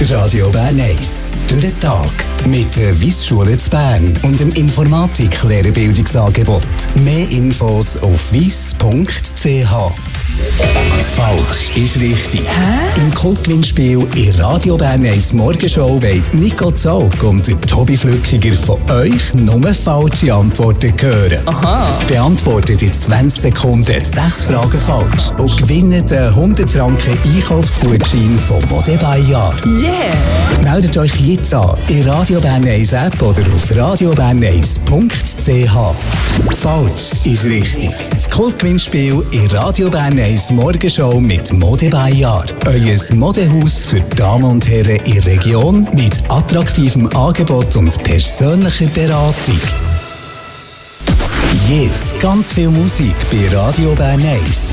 Radio Bern 1. Durch den Tag. Mit der Wyss-Schule zu Bern und dem Informatik-Lehrerbildungsangebot. Mehr Infos auf wyss.ch. Falsch ist richtig. Im Kultgewinnspiel in Radio Bern 1 Morgenshow wollen Nico Zaug und Tobi Flückiger von euch nur falsche Antworten hören. Aha. Beantwortet in 20 Sekunden 6 Fragen falsch und gewinnt einen 100 Franken Einkaufsgutschein von Mode Bayard. Yeah! Meldet euch jetzt an in Radio Bern 1 App oder auf radiobern1.ch. Falsch ist richtig. Das Kultgewinnspiel in Radio Bern 1 Morgenshow mit Mode Bayard. Euer Modehaus für Damen und Herren in der Region mit attraktivem Angebot und persönlicher Beratung. Jetzt ganz viel Musik bei Radio Bern 1.